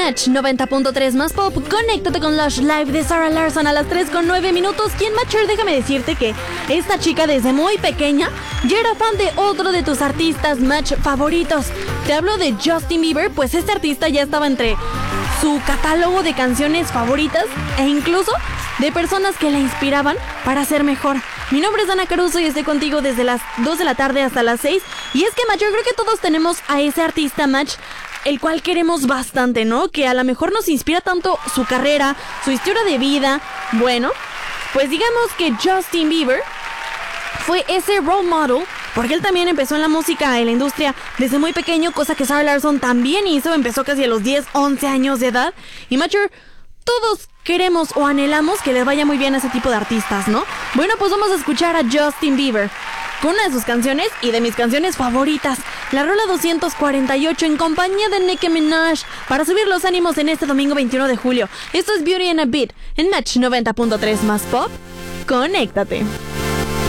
Match 90.3 más pop, conéctate con Lush Live de Sarah Larsson a las 3:09. Y en Matcher, déjame decirte que esta chica desde muy pequeña ya era fan de otro de tus artistas Match favoritos. Te hablo de Justin Bieber, pues este artista ya estaba entre su catálogo de canciones favoritas e incluso de personas que la inspiraban para ser mejor. Mi nombre es Dana Caruso y estoy contigo desde las 2 de la tarde hasta las 6. Y es que, Match, yo creo que todos tenemos a ese artista, Match, el cual queremos bastante, ¿no? Que a lo mejor nos inspira tanto su carrera, su historia de vida. Bueno, pues digamos que Justin Bieber fue ese role model, porque él también empezó en la música, en la industria, desde muy pequeño, cosa que Sarah Larsson también hizo, empezó casi a los 10, 11 años de edad. Y Match, todos queremos o anhelamos que les vaya muy bien a ese tipo de artistas, ¿no? Bueno, pues vamos a escuchar a Justin Bieber con una de sus canciones y de mis canciones favoritas, la rola 248 en compañía de Nicki Minaj, para subir los ánimos en este domingo 21 de julio. Esto es Beauty and a Beat en Match 90.3 más pop. Conéctate.